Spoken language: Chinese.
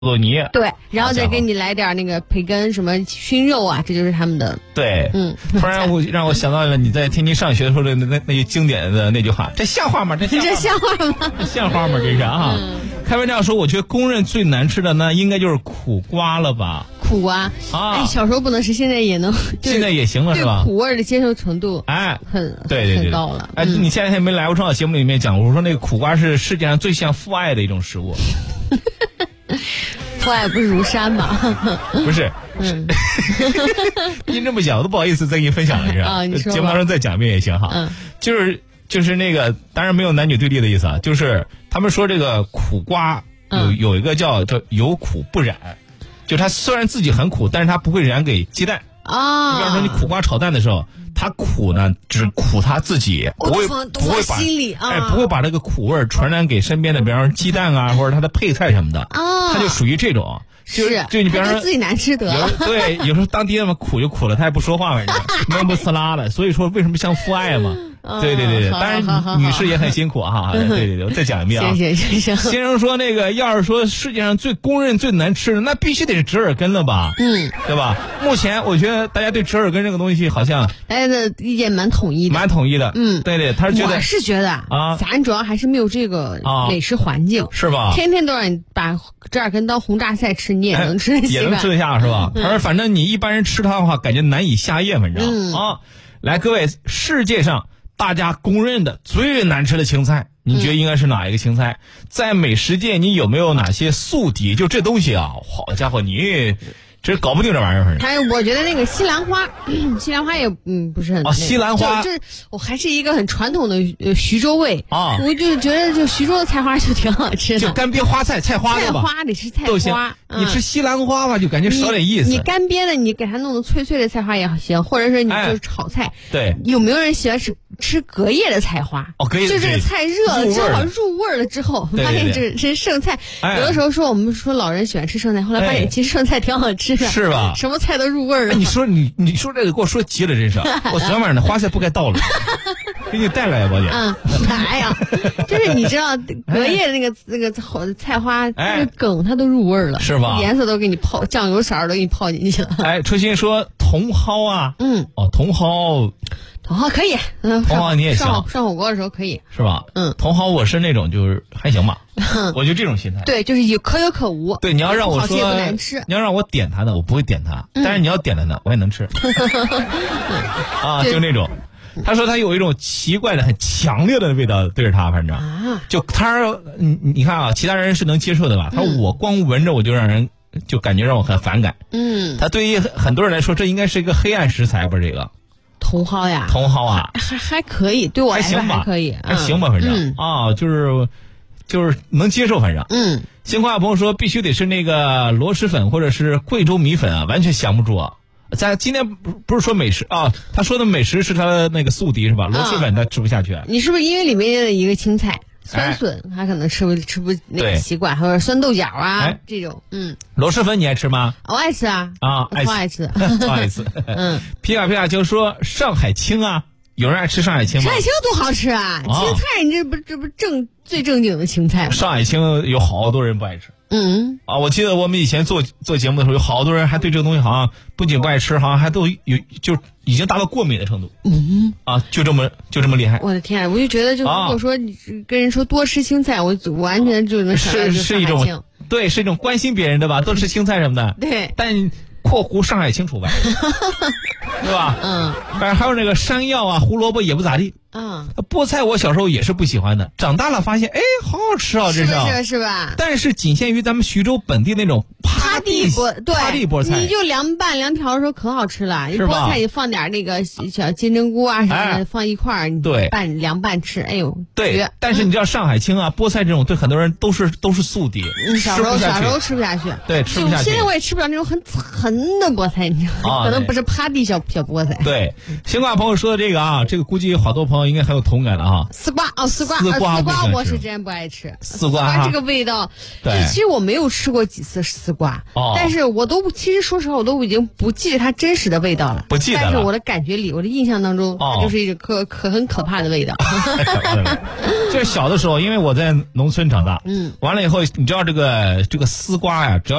佐尼， 对，然后再给你来点那个培根什么熏肉啊，这就是他们的。 对，突然让我想到了你在天津上学的时候的那句经典的那句话，这像话吗？这像话吗？ 这像话吗？这是啊。开玩笑说，我觉得公认最难吃的那应该就是苦瓜了吧？ 苦瓜啊，哎，小时候不能吃，现在也能， 现在也行了是吧？ 对苦味的接受程度很高了。 哎，你前两天没来过上节目里面讲，我说那个苦瓜是世界上最像父爱的一种食物。 父爱不是如山吗？ 不是，您这么讲我都不好意思再给你分享了，是吧？ 啊，你说吧。 节目当中再讲一遍也行哈。就是那个，当然没有男女对立的意思啊，就是他们说这个苦瓜有一个叫有苦不染，就它虽然自己很苦，但是它不会染给鸡蛋啊。比方说你苦瓜炒蛋的时候，它苦呢只苦它自己，不会把这个苦味传染给身边的，比方说鸡蛋啊或者它的配菜什么的啊，它就属于这种。就你比方说自己难吃得了， 对，有时候当爹嘛苦就苦了，他也不说话，反正闷不呲啦的。所以说为什么像父爱嘛？对，当然女士也很辛苦哈。对，我再讲一遍啊。 行。先生说那个要是说世界上公认最难吃的，那必须得是折耳根了吧？对吧？目前我觉得大家对折耳根这个东西好像大家的意见蛮统一的。 对，他是觉得， 我是觉得啊，咱主要还是没有这个美食环境， 是吧？ 天天都让你把折耳根当红榨菜吃，你也能吃得起， 也能吃得下是吧？他说反正你一般人吃它的话，感觉难以下咽，反正啊。来，各位，世界上大家公认的最难吃的青菜，你觉得应该是哪一个青菜？在美食界，你有没有哪些宿敌？就这东西啊，好家伙，你这搞不定这玩意儿。 还有，我觉得那个西兰花，西兰花也不是很西兰花就是我还是一个很传统的徐州味啊， 我就觉得就徐州的菜花就挺好吃的， 就干煸花菜花菜花得吃菜花， 你吃西兰花吧，就感觉少点意思。 你干煸的，你给它弄得脆脆的菜花也行，或者是你就是炒菜。 对， 有没有人喜欢吃隔夜的菜花？ 隔夜就这个菜热了之后入味了之后，发现这是剩菜。有的时候我们说老人喜欢吃剩菜，后来发现其实剩菜挺好吃的， 是吧？ 什么菜都入味了。 你说这个给我说急了，真是！我昨晚上的花菜不该倒了，给你带来呀，宝姐。 来呀！就是你知道隔夜的那个菜花，那个梗它都入味了， 是吧？ 颜色都给你泡，酱油色都给你泡进去了。 哎，初心说茼蒿啊，茼蒿可以， 茼蒿你也行， 上火锅的时候可以， 是吧？茼蒿我是那种就是还行吧，我就这种心态。 对，就是可有可无。 对，你要让我说， 不难吃， 你要让我点它的，我不会点它，但是你要点它的，我也能吃。啊，就那种。他说他有一种奇怪的、很强烈的味道对着他，反正就他，你看啊，其他人是能接受的吧？他说我光闻着我就让人就感觉让我很反感。他对于很多人来说，这应该是一个黑暗食材，不是这个茼蒿呀？ 茼蒿啊， 还可以，对我来说还可以， 还行吧，反正啊，就是能接受，反正新华朋友说必须得是那个螺蛳粉或者是贵州米粉啊，完全降不住啊。咱今天不是说美食啊，他说的美食是他的那个宿敌是吧？螺蛳粉他吃不下去。 你是不是因为里面的一个青菜酸笋，他可能吃不那个习惯，或者酸豆角啊这种。 螺蛳粉你爱吃吗？ 我爱吃啊，超爱吃， 超爱吃。皮卡就说上海青啊，有人爱吃上海青吗？ 上海青多好吃啊！青菜你这不最正经的青菜吗？ 上海青有好多人不爱吃。我记得我们以前做节目的时候，有好多人还对这个东西好像不仅不爱吃，好像还都有就已经达到过敏的程度。就这么厉害。 我的天，我就觉得，就如果说你跟人说多吃青菜，我完全就能想到是一种对，是一种关心别人的吧，多吃青菜什么的。 对， 但括弧上海青除外，对吧？反正还有那个山药啊、胡萝卜也不咋地。菠菜我小时候也是不喜欢的，长大了发现，哎，好好吃啊，这是吧？ 但是仅限于咱们徐州本地那种趴地菠菜， 你就凉拌凉调的时候可好吃了。菠菜你放点那个小金针菇啊什么的，放一块儿，你凉拌吃，哎呦， 对。但是你知道上海青啊、菠菜这种，对很多人都是宿敌。 小时候吃不下去， 对，吃不下去。 现在我也吃不了那种很沉的菠菜，你知道吗？可能不是趴地小菠菜。 对，新挂朋友说的这个啊，这个估计有好多朋友应该很有同感的啊。 丝瓜我是真不爱吃。 丝瓜这个味道，其实我没有吃过几次丝瓜， 但是其实说实话，我都已经不记得它真实的味道了， 不记得了。 但是我的感觉里，我的印象当中，它就是一个很可怕的味道。 就是小的时候，因为我在农村长大，完了以后，你知道这个丝瓜呀，只要